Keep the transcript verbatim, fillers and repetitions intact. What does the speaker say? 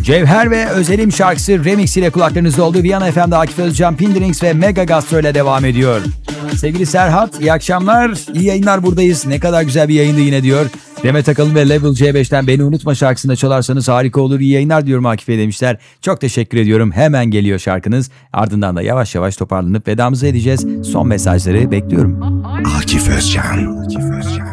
Cevher ve Özelim şarkısı remix ile kulaklarınızda olduğu Viyana F M'de Akif Özcan, Pinderings ve Mega Gastro ile devam ediyor. Sevgili Serhat, iyi akşamlar, iyi yayınlar, buradayız. Ne kadar güzel bir yayındı yine diyor. Demet Akalın ve Level C beşten Beni Unutma şarkısını çalarsanız harika olur, iyi yayınlar diyorum Akif Bey demişler. Çok teşekkür ediyorum. Hemen geliyor şarkınız. Ardından da yavaş yavaş toparlanıp vedamızı edeceğiz. Son mesajları bekliyorum. Akif Özcan. Akif Özcan.